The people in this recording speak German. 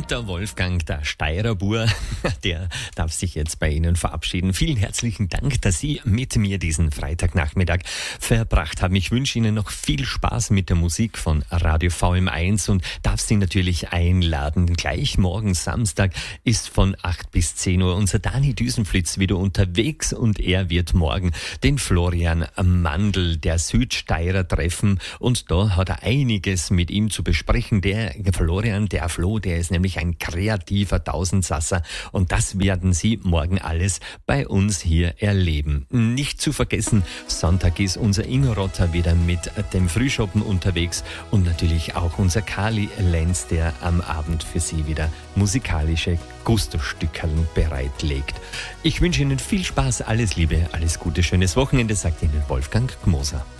Und der Wolfgang, der Steirer Bur, der darf sich jetzt bei Ihnen verabschieden. Vielen herzlichen Dank, dass Sie mit mir diesen Freitagnachmittag verbracht haben. Ich wünsche Ihnen noch viel Spaß mit der Musik von Radio VM1 und darf Sie natürlich einladen. Gleich morgen Samstag ist von 8 bis 10 Uhr unser Dani Düsenflitz wieder unterwegs und er wird morgen den Florian Mandl der Südsteirer treffen und da hat er einiges mit ihm zu besprechen. Der Florian, der Flo, der ist nämlich ein kreativer Tausendsasser und das werden Sie morgen alles bei uns hier erleben. Nicht zu vergessen, Sonntag ist unser Ingo Rotter wieder mit dem Frühschoppen unterwegs und natürlich auch unser Kali Lenz, der am Abend für Sie wieder musikalische Gusto-Stückerln bereitlegt. Ich wünsche Ihnen viel Spaß, alles Liebe, alles Gute, schönes Wochenende, sagt Ihnen Wolfgang Gmoser.